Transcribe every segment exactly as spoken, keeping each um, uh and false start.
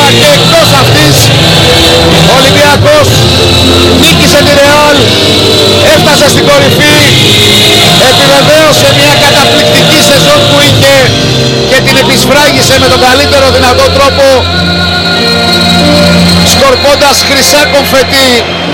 αλλά και εκτός αυτής. Ο Ολυμπιακός νίκησε τη Ρεάλ, έφτασε στην κορυφή, επιβεβαίωσε μια καταπληκτική σεζόν που είχε και την επισφράγισε με τον καλύτερο δυνατό τρόπο, σκορπώντας χρυσά κομφετί.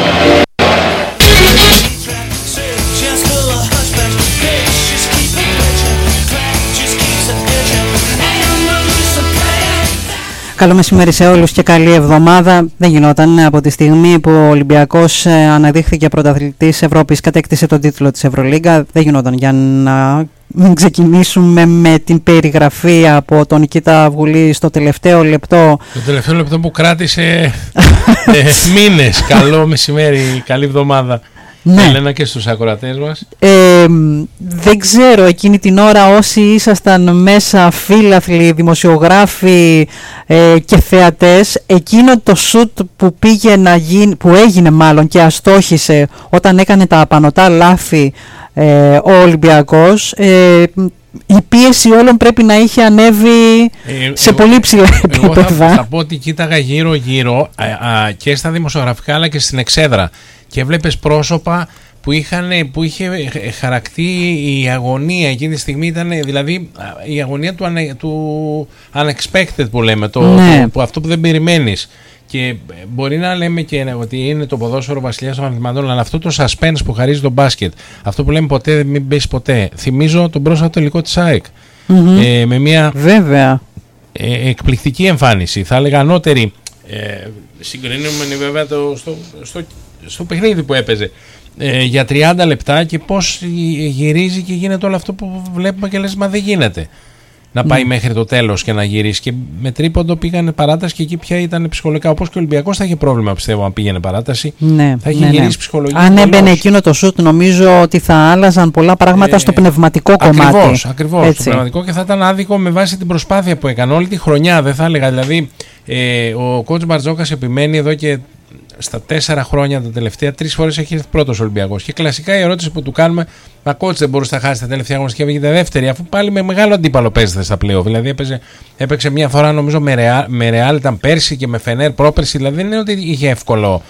Καλό μεσημέρι σε όλους και καλή εβδομάδα. Δεν γινόταν από τη στιγμή που ο Ολυμπιακός αναδείχθηκε πρωταθλητής Ευρώπης, κατέκτησε τον τίτλο της Ευρωλίγκα. Δεν γινόταν για να μην ξεκινήσουμε με την περιγραφή από τον Νικήτα Αυγουλή στο τελευταίο λεπτό. Το τελευταίο λεπτό που κράτησε ε, μήνες. Καλό μεσημέρι, καλή εβδομάδα. Ναι. Έλενα και στους ακροατές μας. Ε, δεν ξέρω εκείνη την ώρα όσοι ήσασταν μέσα φίλαθλοι, δημοσιογράφοι ε, και θεατές, εκείνο το σουτ που πήγε να γίνει, που έγινε μάλλον και αστόχησε όταν έκανε τα απανωτά λάθη ε, ο Ολυμπιακός, ε, η πίεση όλων πρέπει να είχε ανέβει ε, σε εγώ, πολύ ψηλά επίπεδα. Εγώ θα, θα πω ότι κοίταγα γύρω γύρω α, α, και στα δημοσιογραφικά αλλά και στην εξέδρα και βλέπεις πρόσωπα που, είχαν, που είχε χαρακτεί η αγωνία εκείνη τη στιγμή, ήταν δηλαδή η αγωνία του, του unexpected που λέμε, το, ναι. το, που, αυτό που δεν περιμένεις. Και μπορεί να λέμε και ότι είναι το ποδόσφαιρο βασιλιάς των μαθηματών, αλλά αυτό το suspense που χαρίζει το μπάσκετ, αυτό που λέμε ποτέ μην πέσει ποτέ. Θυμίζω τον πρόσφατο τελικό της ΑΕΚ. Mm-hmm. Ε, με μια βέβαια. Ε, εκπληκτική εμφάνιση. Θα έλεγα ανώτερη. Ε, συγκρινούμενη βέβαια το, στο, στο, στο παιχνίδι που έπαιζε. Ε, για τριάντα λεπτά και πώς γυρίζει και γίνεται όλο αυτό που βλέπουμε και λες μα δεν γίνεται. Να πάει mm. μέχρι το τέλος και να γυρίσει. Και με τρίποντο πήγανε παράταση και εκεί πια ήταν ψυχολογικά. Όπως και ο Ολυμπιακός θα είχε πρόβλημα, πιστεύω, αν πήγαινε παράταση. Ναι, θα είχε ναι, γυρίσει ναι. ψυχολογικά. Αν έμπαινε εκείνο το σουτ, νομίζω ότι θα άλλαζαν πολλά πράγματα ε, στο πνευματικό κομμάτι. Ακριβώς, ακριβώς. Στο πνευματικό και θα ήταν άδικο με βάση την προσπάθεια που έκανε όλη τη χρονιά. Δεν θα έλεγα. Δηλαδή, ε, ο coach Μπαρτζόκας επιμένει εδώ και στα τέσσερα χρόνια τα τελευταία, τρεις φορές έχει έρθει πρώτος Ολυμπιακός. Και κλασικά η ερώτηση που του κάνουμε, μα coach δεν μπορούσε να χάσει τα τελευταία αγωνιστική και έβγαινε δεύτερη, αφού πάλι με μεγάλο αντίπαλο παίζεται στα πλέον. Δηλαδή έπαιζε, έπαιξε μια φορά νομίζω με Ρεάλ, με Ρεάλ ήταν πέρσι και με Φενέρ πρόπερσι. Δηλαδή δεν είναι ότι είχε εύκολο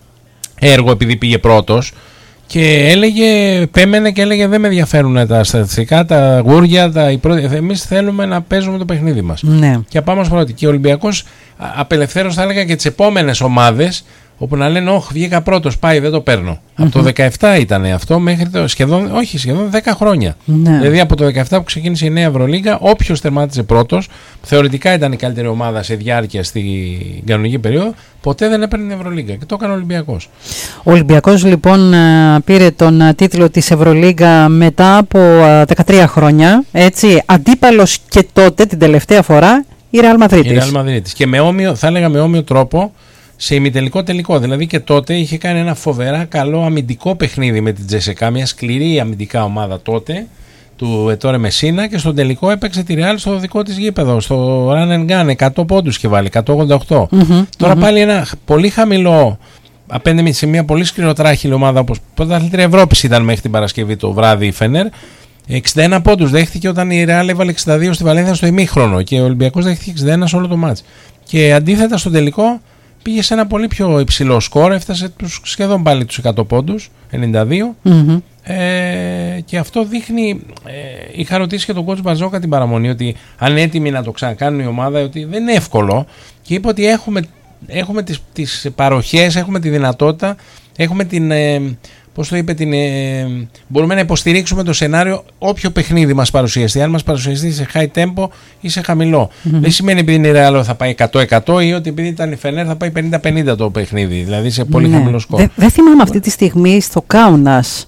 έργο επειδή πήγε πρώτος. Και έλεγε, πέμενε και έλεγε δεν με ενδιαφέρουν τα στατιστικά, τα γούρια, τα... εμείς θέλουμε να παίζουμε το παιχνίδι μας. Ναι. Και πάμε ως πρώτη. Και ο Ολυμπιακός απελευθέρωσε θα έλεγα και τις επόμενες ομάδες, όπου να λένε όχι βγήκα πρώτος, πάει δεν το παίρνω. Mm-hmm. Από το δεκαεπτά ήταν αυτό μέχρι το σχεδόν, όχι σχεδόν δέκα χρόνια. Ναι. Δηλαδή από το δεκαεπτά που ξεκίνησε η νέα Ευρωλίγκα, όποιος τερμάτιζε πρώτος, που θεωρητικά ήταν η καλύτερη ομάδα σε διάρκεια στην κανονική περίοδο, ποτέ δεν έπαιρνε την Ευρωλίγκα και το έκανε ο Ολυμπιακός. Ο Ολυμπιακός λοιπόν πήρε τον τίτλο της Ευρωλίγκα μετά από δεκατρία χρόνια, έτσι, αντίπαλος και τότε την τελευταία φορά η Ρεάλ Μαδρίτης. Η Ρεάλ Μαδρίτης και με όμοιο, θα έλεγα με όμοιο τρόπο, σε ημιτελικό τελικό. Δηλαδή και τότε είχε κάνει ένα φοβερά καλό αμυντικό παιχνίδι με την Τζεσεκά, μια σκληρή αμυντικά ομάδα τότε του Ετόρε Μεσίνα, και στον τελικό έπαιξε τη Ρεάλ στο δικό της γήπεδο, στο Run and Gun, εκατό πόντους και βάλει, εκατόν ογδόντα οκτώ. Mm-hmm, Τώρα mm-hmm. πάλι ένα πολύ χαμηλό, απέναντι σε μια πολύ σκληροτράχηλη ομάδα όπως πρωταθλήτρια Ευρώπης ήταν μέχρι την Παρασκευή το βράδυ η Φενέρ. εξήντα ένα πόντους δέχτηκε όταν η Ρεάλ έβαλε εξήντα δύο στη Βαλένθια στο ημίχρονο και ο Ολυμπιακός δέχτηκε εξήντα ένα σε όλο το μάτς. Και αντίθετα στον τελικό πήγε σε ένα πολύ πιο υψηλό σκορ, έφτασε τους, σχεδόν πάλι τους εκατό πόντους, ενενήντα δύο. Mm-hmm. Ε, και αυτό δείχνει, ε, είχα ρωτήσει και τον coach Μπαρτζόκα την παραμονή ότι αν έτοιμη να το ξανακάνουν η ομάδα, ότι δεν είναι εύκολο, και είπε ότι έχουμε, έχουμε τις, τις παροχές, έχουμε τη δυνατότητα, έχουμε την... Ε, πώς το είπε, την, ε, μπορούμε να υποστηρίξουμε το σενάριο όποιο παιχνίδι μας παρουσιαστεί. Αν μας παρουσιαστεί σε high tempo ή σε χαμηλό. Mm-hmm. Δεν σημαίνει επειδή είναι Ρεάλ θα πάει εκατό εκατό ή ότι επειδή ήταν η Φενέρ θα πάει πενήντα πενήντα το παιχνίδι. Δηλαδή σε πολύ ναι. χαμηλό σκορ. Δεν δε θυμάμαι αυτή τη στιγμή στο Κάουνας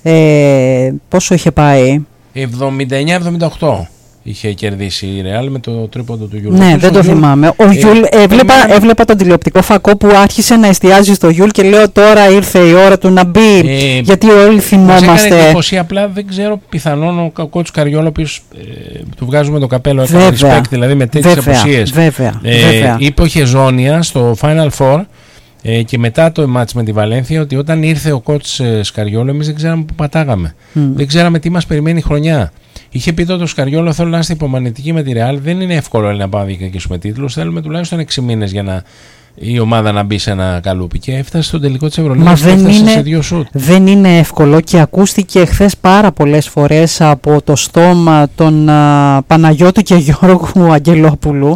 ε, πόσο είχε πάει. εβδομήντα εννιά εβδομήντα οκτώ. Είχε κερδίσει η Ρεάλ με το τρίποντο του Γιούλ. Ναι, δεν το Γιούλ, θυμάμαι. Ο ε, Γιούλ, έβλεπα, ε, έβλεπα τον τηλεοπτικό φακό που άρχισε να εστιάζει στο Γιούλ και λέω τώρα ήρθε η ώρα του να μπει. Ε, γιατί όλοι θυμόμαστε. Μας έκανε εντύπωση, απλά δεν ξέρω, πιθανόν ο κότσου Καριόλο, ο οποίος ε, του βγάζουμε το καπέλο, έκανε respect, δηλαδή με τέτοιες απουσίες. Βέβαια, ε, βέβαια. Είπε ο Χεζόνια στο Final Four ε, και μετά το μάτς με τη Βαλένθια ότι όταν ήρθε ο κότσου Σκαριόλο, εμείς δεν ξέραμε που πατάγαμε. Mm. Δεν ξέραμε τι μας περιμένει η χρονιά. Είχε πει τότε ο Σκαριόλο: θέλω να είστε υπομονετικοί με τη Ρεάλ. Δεν είναι εύκολο να πάμε να διεκδικήσουμε τίτλους. Θέλουμε τουλάχιστον έξι μήνες για να η ομάδα να μπει σε ένα καλούπι. Και έφτασε στο τελικό της Ευρωλίγκας. Μα δεν είναι, σε δύο σουτ. δεν είναι εύκολο και ακούστηκε χθες πάρα πολλές φορές από το στόμα των α, Παναγιώτου και Γιώργου Αγγελόπουλου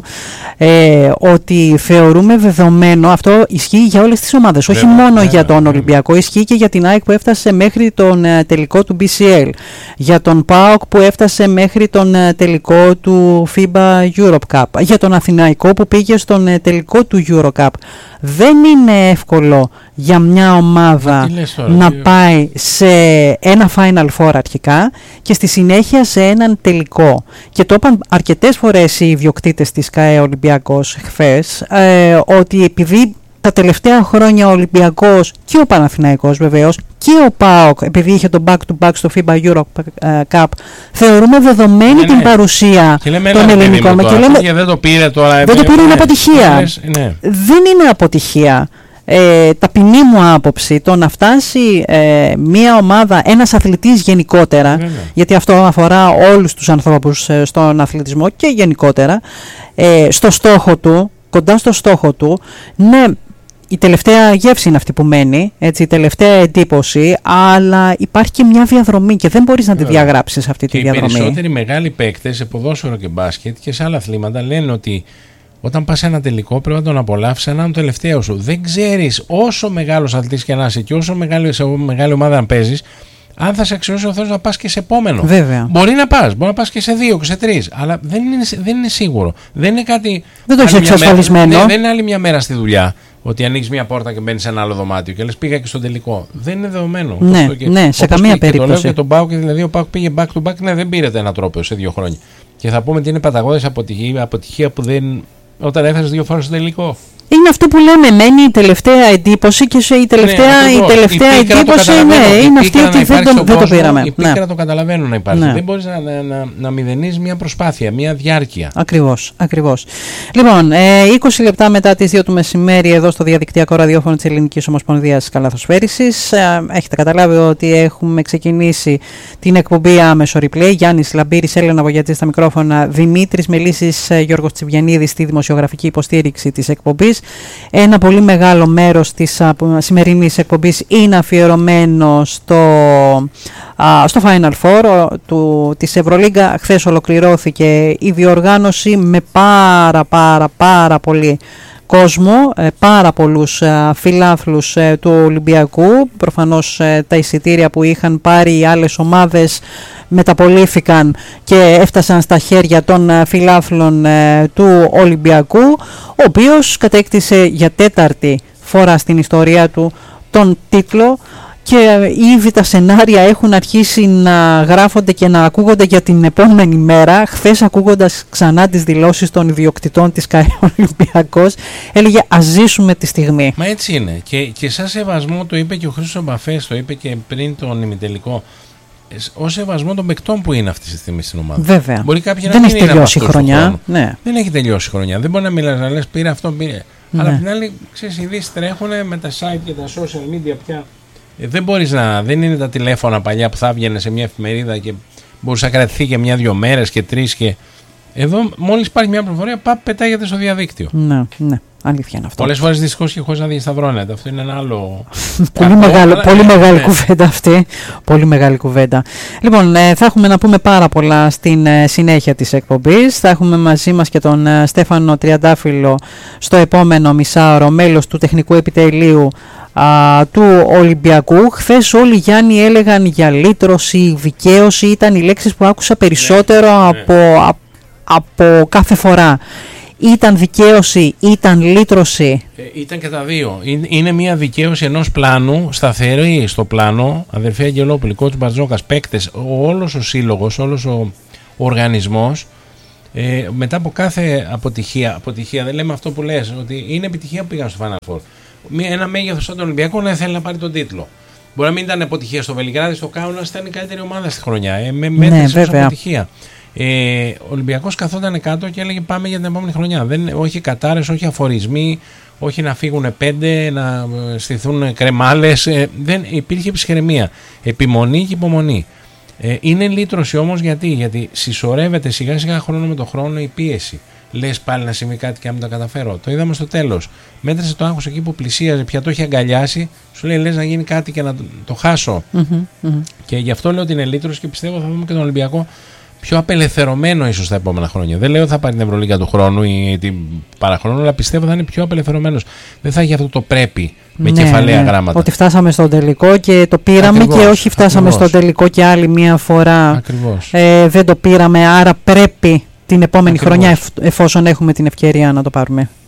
ε, ότι θεωρούμε δεδομένο, αυτό ισχύει για όλες τις ομάδες, όχι μόνο βέβαια, για τον βέβαια. Ολυμπιακό, ισχύει και για την ΑΕΚ που έφτασε μέχρι τον ε, τελικό του μπι σι ελ, για τον ΠΑΟΚ που έφτασε μέχρι τον ε, τελικό του FIBA Europe Cup, για τον Αθηναϊκό που πήγε στον ε, τελικό του Euro Cup. Δεν είναι εύκολο για μια ομάδα τώρα, να τι... πάει σε ένα Final Four αρχικά και στη συνέχεια σε έναν τελικό. Και το είπαν αρκετές φορές οι ιδιοκτήτες της ΚΑΕ Ολυμπιακός χθες, ε, ότι επειδή τα τελευταία χρόνια ο Ολυμπιακός και ο Παναθηναϊκός βεβαίως και ο ΠΑΟΚ, επειδή είχε το back-to-back στο FIBA Euro Cup, θεωρούμε δεδομένη ναι, την ναι. παρουσία των ελληνικών. Και λέμε, και δεν το πήρε τώρα. Δεν το πήρε, είναι αποτυχία. Ναι. Δεν είναι αποτυχία. Ε, ταπεινή μου άποψη, το να φτάσει ε, μια ομάδα, ένας αθλητής γενικότερα, ναι, ναι. γιατί αυτό αφορά όλους τους ανθρώπους ε, στον αθλητισμό και γενικότερα, ε, στο στόχο του, κοντά στο στόχο του, ναι, η τελευταία γεύση είναι αυτή που μένει, έτσι, η τελευταία εντύπωση, αλλά υπάρχει και μια διαδρομή και δεν μπορείς να τη διαγράψεις αυτή τη και διαδρομή. Οι περισσότεροι μεγάλοι παίκτες σε ποδόσφαιρο και μπάσκετ και σε άλλα αθλήματα λένε ότι όταν πας σε ένα τελικό πρέπει να τον απολαύσεις έναν τελευταίο σου. Δεν ξέρεις όσο μεγάλος αθλητής και να είσαι και όσο μεγάλη, σε μεγάλη ομάδα να παίζεις, αν θα σε αξιώσει ο Θεός να πας και σε επόμενο. Βέβαια. Μπορεί να πας, μπορεί να πας και σε δύο και σε τρεις, αλλά δεν είναι, δεν είναι σίγουρο. Δεν είναι κάτι. Δεν το έχεις εξασφαλισμένο. Μέρα, δεν, δεν είναι άλλη μια μέρα στη δουλειά. Ότι ανοίξεις μια πόρτα και μπαίνεις σε ένα άλλο δωμάτιο και λες πήγα και στο τελικό. Δεν είναι δεδομένο. Ναι, και, ναι, σε καμία και, περίπτωση. Και το λέω για τον ΠΑΟΚ, δηλαδή ο ΠΑΟΚ πήγε back to back, ναι, δεν πήρε ένα τρόπαιο σε δύο χρόνια. Και θα πούμε ότι είναι παταγώδες αποτυχία, αποτυχία που δεν. Όταν έφτασε δύο φορές στο τελικό. Είναι αυτό που λέμε, μένει η τελευταία εντύπωση και σε η τελευταία, ναι, η τελευταία η εντύπωση ναι, είναι αυτή ότι δεν το, δεν το πήραμε. Η πίκρα ναι. το καταλαβαίνω να υπάρχει. Ναι. Δεν μπορείς να, να, να, να μηδενίζεις μια προσπάθεια, μια διάρκεια. Ακριβώς, ακριβώς. Λοιπόν, ε, είκοσι λεπτά μετά τις δύο του μεσημέρι εδώ στο διαδικτυακό ραδιόφωνο της Ελληνικής Ομοσπονδίας Καλαθοσφαίρισης. Ε, έχετε καταλάβει ότι έχουμε ξεκινήσει την εκπομπή άμεσο replay. Γιάννης Λαμπύρης, Έλενα Βογιατζή στα μικρόφωνα, Δημήτρης Μελίσης, Γιώργος Τσιβιανίδης στη δημοσιογραφική υποστήριξη της εκπομπής. Ένα πολύ μεγάλο μέρος της α, σημερινής εκπομπής είναι αφιερωμένο στο, α, στο Final Four του, της Ευρωλίγκα. Χθες ολοκληρώθηκε η διοργάνωση με πάρα πάρα πάρα πολύ κόσμο, πάρα πολλούς φιλάθλους του Ολυμπιακού. Προφανώς τα εισιτήρια που είχαν πάρει οι άλλες ομάδες μεταπολύθηκαν και έφτασαν στα χέρια των φιλάθλων του Ολυμπιακού, ο οποίος κατέκτησε για τέταρτη φορά στην ιστορία του τον τίτλο. Και ήδη τα σενάρια έχουν αρχίσει να γράφονται και να ακούγονται για την επόμενη μέρα. Χθες, ακούγοντας ξανά τις δηλώσεις των ιδιοκτητών της ΚΑΕ Ολυμπιακός, έλεγε ας ζήσουμε τη στιγμή. Μα έτσι είναι. Και, και σαν σεβασμό, το είπε και ο Χρήστος Μπαφές, το είπε και πριν τον ημιτελικό, ως σεβασμό των παικτών που είναι αυτή τη στιγμή στην ομάδα. Βέβαια. Μπορεί κάποιοι δεν να έχει τελειώσει η χρονιά. Ναι. Δεν έχει τελειώσει η χρονιά. Δεν μπορεί να μιλάς να λες πήρε αυτό, πήρε. Ναι. Αλλά απ' την άλλη, ξέρεις, οι ειδήσεις τρέχουν με τα site και τα social media πια. Δεν μπορείς να. Δεν είναι τα τηλέφωνα παλιά που θα βγαινε σε μια εφημερίδα και μπορούσε να κρατηθεί και μια-δυο μέρες και τρεις. Και... Εδώ, μόλις υπάρχει μια πληροφορία, παπ, πετάγεται στο διαδίκτυο. Ναι, ναι. Αλήθεια είναι αυτό. Πολλές φορές δυστυχώς και χωρίς να διασταυρώνεται. Αυτό είναι ένα άλλο. πολύ μεγάλο, αλλά... πολύ μεγάλη ναι. κουβέντα αυτή. Πολύ μεγάλη κουβέντα. Λοιπόν, ε, θα έχουμε να πούμε πάρα πολλά στην ε, συνέχεια της εκπομπής. Θα έχουμε μαζί μας και τον ε, Στέφανο Τριαντάφυλλο στο επόμενο μισάωρο, μέλος του τεχνικού επιτελείου α, του Ολυμπιακού. Χθες όλοι, Γιάννη, έλεγαν για λύτρωση, δικαίωση. Ήταν οι λέξεις που άκουσα περισσότερο ναι, από, ναι. Α, από κάθε φορά. Ήταν δικαίωση, ήταν λύτρωση. Ε, ήταν και τα δύο. Είναι μια δικαίωση ενός πλάνου, σταθερή στο πλάνο, αδερφή Αγγελόπουλη, κότσου Μπαρτζόκας, παίκτες, όλος ο σύλλογος, όλος ο οργανισμός, ε, μετά από κάθε αποτυχία, αποτυχία, δεν λέμε αυτό που λες, ότι είναι επιτυχία που πήγαν στο Final Four. Ένα μέγεθος σαν τον Ολυμπιακό να θέλει να πάρει τον τίτλο. Μπορεί να μην ήταν αποτυχία στο Βελιγράδι, στο Κάουνας ήταν η καλύτερη ομάδα στη χρονιά. Ε, με μέτρησε ως αποτυχία. Ε, ο Ολυμπιακός καθόταν κάτω και έλεγε πάμε για την επόμενη χρονιά. Δεν, όχι κατάρες, όχι αφορισμοί, όχι να φύγουν πέντε, να στηθούν κρεμάλες. Ε, δεν υπήρχε ψυχραιμία. Επιμονή και υπομονή. Ε, είναι λύτρωση όμως γιατί, γιατί συσσωρεύεται σιγά σιγά χρόνο με το χρόνο η πίεση. Λες πάλι να συμβεί κάτι και να μην τα καταφέρω. Το είδαμε στο τέλος. Μέτρησε το άγχος εκεί που πλησίαζε, πια το έχει αγκαλιάσει. Σου λέει λες να γίνει κάτι και να το, το χάσω. Mm-hmm, mm-hmm. Και γι' αυτό λέω ότι είναι λύτρωση και πιστεύω θα δούμε και τον Ολυμπιακό πιο απελευθερωμένο ίσως τα επόμενα χρόνια. Δεν λέω ότι θα πάρει την Ευρωλίγκα του χρόνου ή την παραχρόνου, αλλά πιστεύω θα είναι πιο απελευθερωμένος. Δεν θα έχει αυτό το πρέπει με ναι, κεφαλαία ναι. γράμματα. Ότι φτάσαμε στον τελικό και το πήραμε. Ακριβώς, και όχι φτάσαμε ακριβώς. στον τελικό και άλλη μία φορά ε, δεν το πήραμε, άρα πρέπει την επόμενη ακριβώς. χρονιά εφ, εφόσον έχουμε την ευκαιρία να το πάρουμε.